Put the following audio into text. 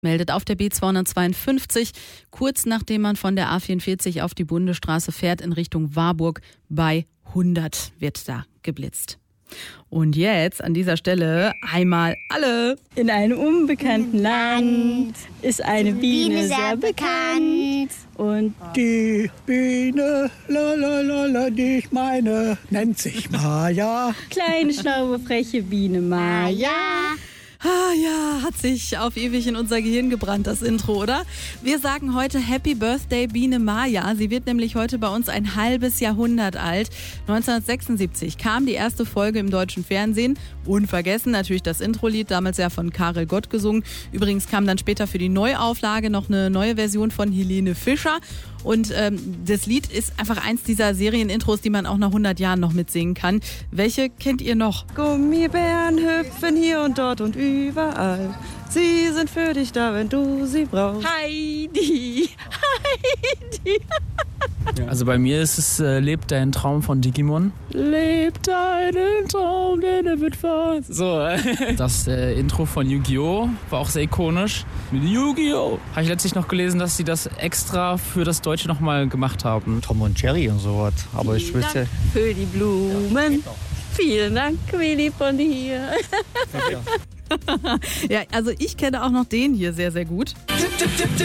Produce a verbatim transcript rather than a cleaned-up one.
meldet auf der B zweihundertzweiundfünfzig, kurz nachdem man von der A vierundvierzig auf die Bundesstraße fährt in Richtung Warburg. Bei hundert wird da geblitzt. Und jetzt an dieser Stelle einmal alle. In einem unbekannten Land ist eine Biene sehr bekannt. Und die Biene, la la la la, die ich meine, nennt sich Maja. Kleine, schlaue, freche Biene Maja. Ah ja, hat sich auf ewig in unser Gehirn gebrannt, das Intro, oder? Wir sagen heute Happy Birthday Biene Maja. Sie wird nämlich heute bei uns ein halbes Jahrhundert alt. neunzehnhundertsechsundsiebzig kam die erste Folge im deutschen Fernsehen. Unvergessen natürlich das Intro-Lied, damals ja von Karel Gott gesungen. Übrigens kam dann später für die Neuauflage noch eine neue Version von Helene Fischer. Und ähm, das Lied ist einfach eins dieser Serienintros, die man auch nach hundert Jahren noch mitsingen kann. Welche kennt ihr noch? Gummibären hüpfen hier und dort und überall. Sie sind für dich da, wenn du sie brauchst. Heidi, Heidi. Also bei mir ist es äh, Lebt dein Traum von Digimon. Lebt deinen Traum, denn er wird wahr. So, äh, das äh, Intro von Yu-Gi-Oh! War auch sehr ikonisch. Mit Yu-Gi-Oh! Habe ich letztlich noch gelesen, dass sie das extra für das Deutsche nochmal gemacht haben. Tom und Jerry und sowas. Aber ich wüsste. Für die Blumen. Vielen Dank, Willi von hier. Ja, also ich kenne auch noch den hier sehr, sehr gut.